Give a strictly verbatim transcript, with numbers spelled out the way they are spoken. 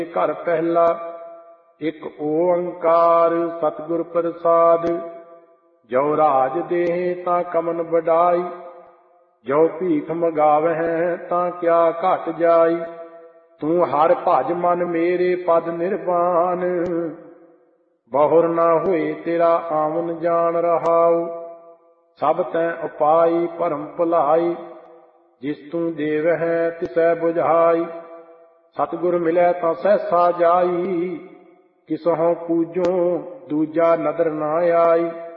ਘਰ ਪਹਿਲਾ ਇੱਕ ਓੰਕਾਰ ਸਤਿਗੁਰ ਪ੍ਰਸਾਦ। ਜੋ ਰਾਜ ਦੇਹ ਤਾਂ ਕਮਨ ਵਡਾਈ, ਜੋ ਭੀਖ ਮਗਾਵਹਿ ਤਾਂ ਕਿਆ ਘਟ ਜਾਈ। ਤੂੰ ਹਰ ਭਜ ਮਨ ਮੇਰੇ ਪਦ ਨਿਰਵਾਨ, ਬਹੁਰ ਨਾ ਹੋਏ ਤੇਰਾ ਆਵਨ ਜਾਣ ਰਹਾਉ। ਸਭ ਤੈਂ ਉਪਾਈ ਭਰਮ ਭੁਲਾਈ, ਜਿਸ ਤੂੰ ਦੇਵਹਿ ਤਿਸੈ ਬੁਝਾਈ। ਸਤਿਗੁਰ ਮਿਲੈ ਤਾਂ ਸਹਿਸਾ ਜਾਈ, ਕਿਸਹੋਂ ਪੂਜੋ ਦੂਜਾ ਨਦਰ ਨਾ ਆਈ।